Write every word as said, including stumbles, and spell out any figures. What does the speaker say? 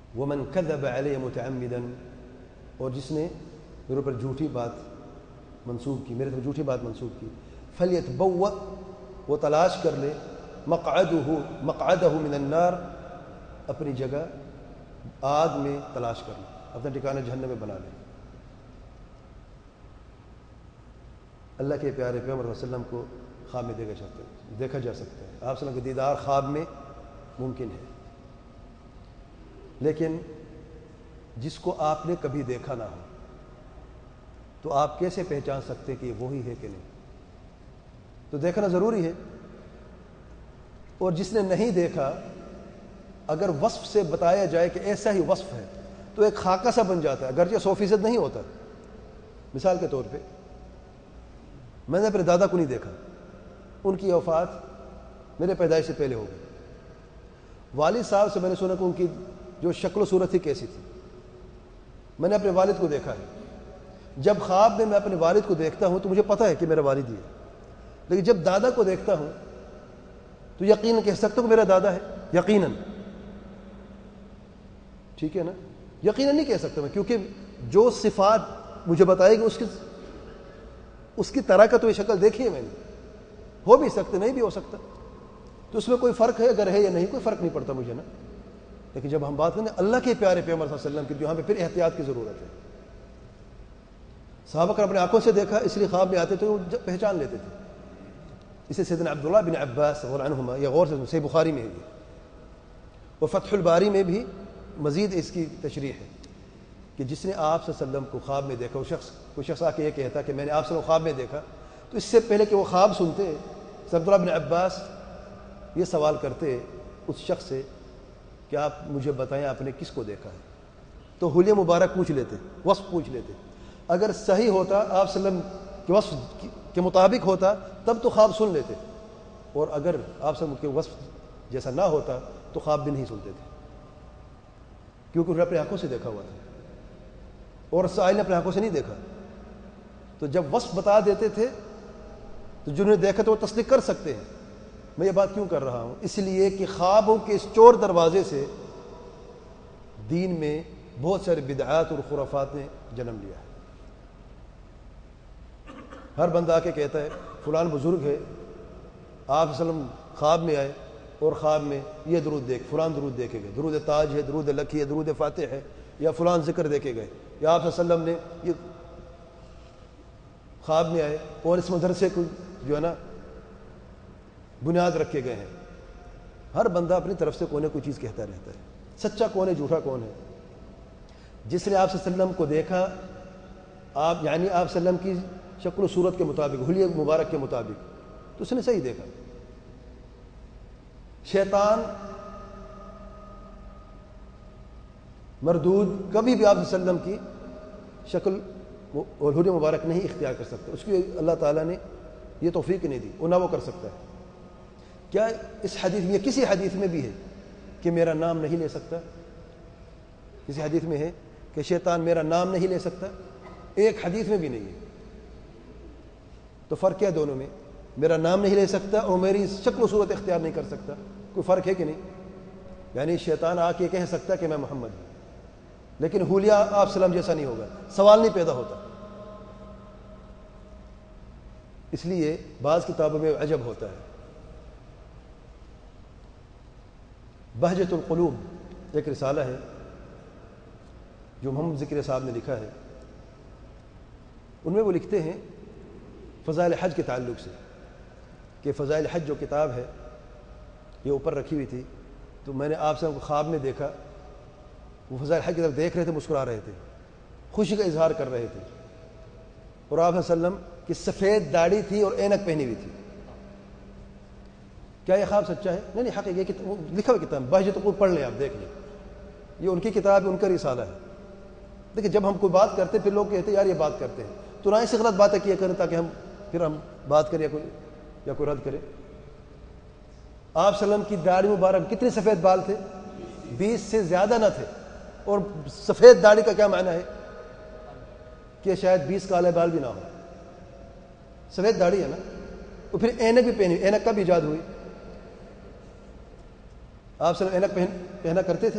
ومن كذب علی متعمدا، اور جس نے میرے اوپر جھوٹی بات منسوب کی، میرے طرف جھوٹی بات منسوب کی، فلیتبوأ، وہ تلاش کر لے، مقعدہ مقعدہ من النار، اپنی جگہ آگ میں تلاش کر لے، اپنا ٹھکانہ جہنم میں بنا لے۔ اللہ کے پیارے پیغمبر صلی اللہ علیہ وسلم کو خواب میں دیکھا جاتا ہے دیکھا جا سکتا ہے، آپ صلی اللہ علیہ وسلم کا دیدار خواب میں ممکن ہے، لیکن جس کو آپ نے کبھی دیکھا نہ ہو تو آپ کیسے پہچان سکتے کہ یہ وہی ہے کہ نہیں؟ تو دیکھنا ضروری ہے۔ اور جس نے نہیں دیکھا، اگر وصف سے بتایا جائے کہ ایسا ہی وصف ہے تو ایک خاکہ سا بن جاتا ہے، اگرچہ سو فیصد نہیں ہوتا۔ مثال کے طور پہ میں نے اپنے دادا کو نہیں دیکھا، ان کی وفات میرے پیدائش سے پہلے ہو گئی۔ والد صاحب سے میں نے سنا کہ ان کی جو شکل و صورت تھی کیسی تھی، میں نے اپنے والد کو دیکھا ہے۔ جب خواب میں میں اپنے والد کو دیکھتا ہوں تو مجھے پتہ ہے کہ میرا والد ہی ہے، لیکن جب دادا کو دیکھتا ہوں تو یقیناً کہہ سکتا ہوں کہ میرا دادا ہے، یقیناً، ٹھیک ہے نا؟ یقیناً نہیں کہہ سکتا میں، کیونکہ جو صفات مجھے بتائے گی اس کی اس کی طرح کا تو یہ شکل دیکھی ہے میں نے، ہو بھی سکتا نہیں بھی ہو سکتا، تو اس میں کوئی فرق ہے اگر ہے یا نہیں، کوئی فرق نہیں پڑتا مجھے نا۔ لیکن جب ہم بات کریں اللہ کے پیارے پیغمبر صلی اللہ علیہ وسلم کی، تو یہاں پہ پھر احتیاط کی ضرورت ہے۔ صحابہ کرام اپنے آنکھوں سے دیکھا، اس لیے خواب میں آتے تو وہ پہچان لیتے تھے۔ اسے سیدنا عبداللہ بن عباس رضی اللہ عنہما، یہ غور سے صحیح بخاری میں ہے یہ، اور فتح الباری میں بھی مزید اس کی تشریح ہے کہ جس نے آپ صلی اللہ علیہ وسلم کو خواب میں دیکھا، وہ شخص کوئی شخص آ کے یہ کہتا کہ میں نے آپ صلی اللہ علیہ وسلم کو خواب میں دیکھا، تو اس سے پہلے کہ وہ خواب سنتے، عبداللہ بن عباس یہ سوال کرتے اس شخص سے کہ آپ مجھے بتائیں آپ نے کس کو دیکھا ہے، تو حلیہ مبارک پوچھ لیتے، وصف پوچھ لیتے۔ اگر صحیح ہوتا، آپ صلی اللہ علیہ وسلم کے وصف کے مطابق ہوتا تب تو خواب سن لیتے، اور اگر آپ صلی اللہ علیہ وسلم کے وصف جیسا نہ ہوتا تو خواب بھی نہیں سنتے تھے، کیونکہ انہوں نے اپنے آنکھوں سے دیکھا ہوا تھا اور سائل نے اپنے آنکھوں سے نہیں دیکھا۔ تو جب وصف بتا دیتے تھے تو جنہوں نے دیکھا تو وہ تصدیق کر سکتے ہیں۔ میں یہ بات کیوں کر رہا ہوں؟ اس لیے کہ خوابوں کے اس چور دروازے سے دین میں بہت سارے بدعات اور خرافات نے جنم لیا ہے۔ ہر بندہ آ کے کہتا ہے فلان بزرگ ہے، آپ صلی اللہ علیہ وسلم خواب میں آئے اور خواب میں یہ درود دیکھ، فلان درود دیکھے گئے، درود تاج ہے، درود لکھی ہے، درود فاتح ہے، یا فلان ذکر دیکھے گئے، یا آپ صلی اللہ علیہ وسلم نے یہ خواب میں آئے اور اس مدرسے کو جو ہے نا بنیاد رکھے گئے ہیں۔ ہر بندہ اپنی طرف سے کوئی نہ کوئی چیز کہتا رہتا ہے۔ سچا کون ہے، جھوٹا کون ہے؟ جس نے آپ صلی اللہ علیہ وسلم کو دیکھا، آپ یعنی آپ صلی اللہ علیہ وسلم کی شکل و صورت کے مطابق، حلیہ مبارک کے مطابق، تو اس نے صحیح دیکھا۔ شیطان مردود کبھی بھی آپ صلی اللہ علیہ وسلم کی شکل اور حلیہ مبارک نہیں اختیار کر سکتا، اس کی اللہ تعالیٰ نے یہ توفیق نہیں دی، اور نہ وہ کر سکتا ہے۔ کیا اس حدیث میں، کسی حدیث میں بھی ہے کہ میرا نام نہیں لے سکتا؟ کسی حدیث میں ہے کہ شیطان میرا نام نہیں لے سکتا؟ ایک حدیث میں بھی نہیں ہے۔ تو فرق کیا دونوں میں؟ میرا نام نہیں لے سکتا اور میری شکل و صورت اختیار نہیں کر سکتا، کوئی فرق ہے کہ نہیں؟ یعنی شیطان آ کے کہہ سکتا کہ میں محمد ہوں، لیکن حلیہ آپ سلام جیسا نہیں ہوگا، سوال نہیں پیدا ہوتا۔ اس لیے بعض کتابوں میں عجب ہوتا ہے۔ بہجت القلوب ایک رسالہ ہے جو محمد ذکر صاحب نے لکھا ہے، ان میں وہ لکھتے ہیں فضائل حج کے تعلق سے کہ فضائل حج جو کتاب ہے یہ اوپر رکھی ہوئی تھی، تو میں نے آپ سے خواب میں دیکھا، وہ فضائل حج کی طرف دیکھ رہے تھے، مسکرا رہے تھے، خوشی کا اظہار کر رہے تھے، اور آپ صلی اللہ علیہ وسلم کی سفید داڑھی تھی اور اینک پہنی ہوئی تھی۔ کیا یہ خواب سچا ہے؟ نہیں نہیں، حق یہ لکھا ہوا کتاب بہجت القلوب پڑھ لیں، آپ دیکھ لیں، یہ ان کی کتاب ہے، ان کا رسالہ ہے۔ دیکھیں جب ہم کوئی بات کرتے پھر لوگ کہتے ہیں یار یہ بات کرتے ہیں، تو نہ ایسی غلط باتیں کیا کریں تاکہ ہم پھر ہم بات کریں یا کوئی یا کوئی رد کرے۔ آپ صلی اللہ علیہ وسلم کی داڑھی مبارک کتنے سفید بال تھے؟ بیس سے زیادہ نہ تھے، اور سفید داڑھی کا کیا معنی ہے کہ شاید بیس کالے بال بھی نہ ہو، سفید داڑھی ہے نا۔ اور پھر اینک بھی پہنی، اینک کب ایجاد ہوئی؟ آپ صلی اللہ علیہ وسلم اینک پہن پہنا کرتے تھے؟